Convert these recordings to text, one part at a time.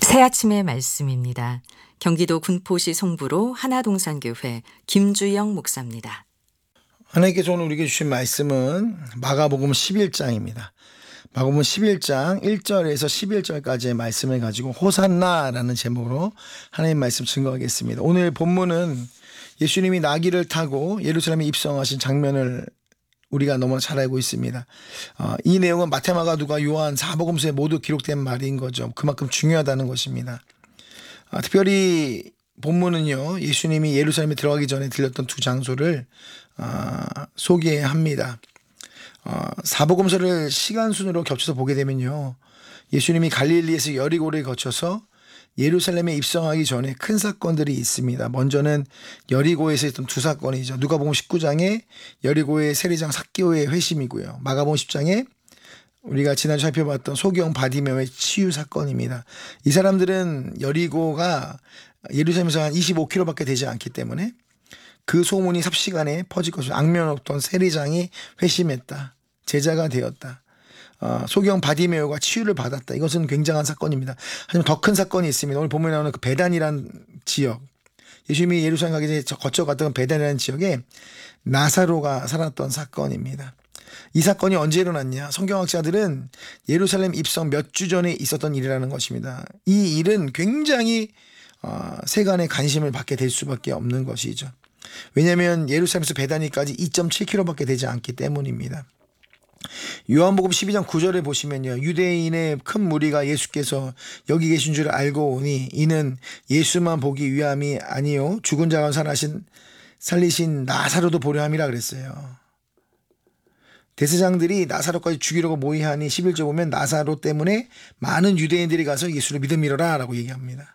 새 아침의 말씀입니다. 경기도 군포시 송부로 하나동산교회 김주영 목사입니다. 하나님께서 오늘 우리에게 주신 말씀은 마가복음 11장입니다. 마가복음 11장 1절에서 11절까지의 말씀을 가지고 호산나라는 제목으로 하나님 말씀 증거하겠습니다. 오늘 본문은 예수님이 나귀를 타고 예루살렘에 입성하신 장면을 우리가 너무 잘 알고 있습니다. 이 내용은 마태, 마가, 누가, 요한, 사복음서에 모두 기록된 말인 거죠. 그만큼 중요하다는 것입니다. 특별히 본문은요, 예수님이 예루살렘에 들어가기 전에 들렸던 두 장소를 소개합니다. 사복음서를 시간 순으로 겹쳐서 보게 되면요, 예수님이 갈릴리에서 여리고를 거쳐서 예루살렘에 입성하기 전에 큰 사건들이 있습니다. 먼저는 여리고에서 있던 두 사건이죠. 누가복음 19장에 여리고의 세리장 삭개오의 회심이고요. 마가복음 10장에 우리가 지난주 살펴봤던 소경 바디메오의 치유 사건입니다. 이 사람들은 여리고가 예루살렘에서 한 25km밖에 되지 않기 때문에 그 소문이 삽시간에 퍼질 것이고, 악명 없던 세리장이 회심했다, 제자가 되었다, 소경 바디메오가 치유를 받았다. 이것은 굉장한 사건입니다. 하지만 더 큰 사건이 있습니다. 오늘 본문에 나오는 그 베단이라는 지역, 예수님이 예루살렘 가기 전에 거쳐갔던 베단이라는 지역에 나사로가 살았던 사건입니다. 이 사건이 언제 일어났냐? 성경학자들은 예루살렘 입성 몇 주 전에 있었던 일이라는 것입니다. 이 일은 굉장히 세간의 관심을 받게 될 수밖에 없는 것이죠. 왜냐하면 예루살렘에서 베다니까지 2.7km밖에 되지 않기 때문입니다. 요한복음 12장 9절에 보시면요, 유대인의 큰 무리가 예수께서 여기 계신 줄 알고 오니 이는 예수만 보기 위함이 아니요 죽은 자 가운데 살리신 나사로도 보려 함이라 그랬어요. 대제사장들이 나사로까지 죽이려고 모의하니 11절 보면 나사로 때문에 많은 유대인들이 가서 예수를 믿음이로라 라고 얘기합니다.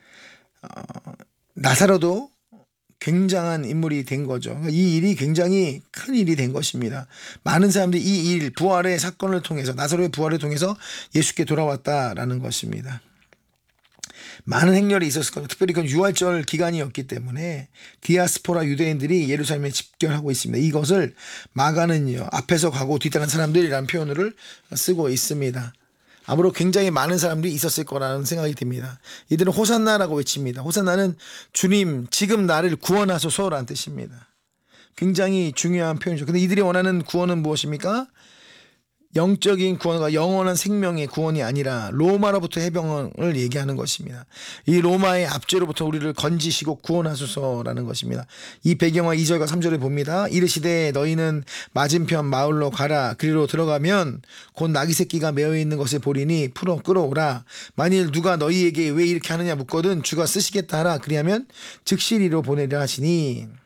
나사로도 굉장한 인물이 된 거죠. 이 일이 굉장히 큰 일이 된 것입니다. 많은 사람들이 이 일, 부활의 사건을 통해서, 나사로의 부활을 통해서 예수께 돌아왔다라는 것입니다. 많은 행렬이 있었을 겁니다. 특별히 그건 유월절 기간이었기 때문에 디아스포라 유대인들이 예루살렘에 집결하고 있습니다. 이것을 마가는요, 앞에서 가고 뒤따른 사람들이라는 표현을 쓰고 있습니다. 아무로 굉장히 많은 사람들이 있었을 거라는 생각이 듭니다. 이들은 호산나라고 외칩니다. 호산나는 주님, 지금 나를 구원하소서라는 뜻입니다. 굉장히 중요한 표현이죠. 근데 이들이 원하는 구원은 무엇입니까? 영적인 구원과 영원한 생명의 구원이 아니라 로마로부터 해방을 얘기하는 것입니다. 이 로마의 압제로부터 우리를 건지시고 구원하소서라는 것입니다. 이 배경과 2절과 3절을 봅니다. 이르시되 너희는 맞은편 마을로 가라. 그리로 들어가면 곧 나귀 새끼가 메어 있는 것을 보리니 풀어 끌어오라. 만일 누가 너희에게 왜 이렇게 하느냐 묻거든 주가 쓰시겠다 하라. 그리하면 즉시 이리로 보내려 하시니,